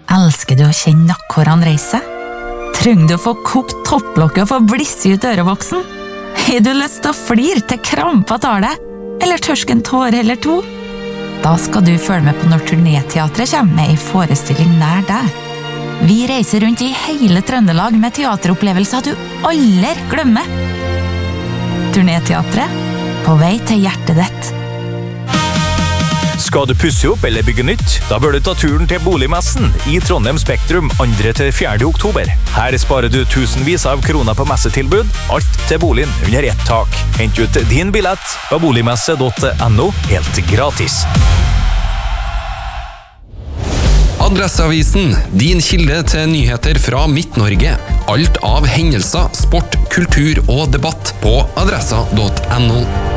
Elsker du å kjenne nakkhårene reise? Trenger du å få kokt topplokket og få blisse ut ørevoksen? Har du lyst til å flire til krampa tar deg? Eller tørske en tåre eller to? Da skal du følge med på når Turnéteatret kommer med en forestilling nær deg. Vi reiser rundt i hele Trøndelag med teateropplevelser du aldri glemmer. Turnéteatret, på vei til hjertet ditt. Skal du pusse opp eller bygge nytt? Da bør du ta turen til Boligmessen i Trondheim Spektrum 2.–4. oktober. Her sparer du tusenvis av kroner på messetilbud, alt til boligen under ett tak. Hent ut din billett på boligmesse.no helt gratis. Adresseavisen, din kilde til nyheter fra Midt-Norge. Alt av hendelser, sport, kultur og debatt på adressa.no.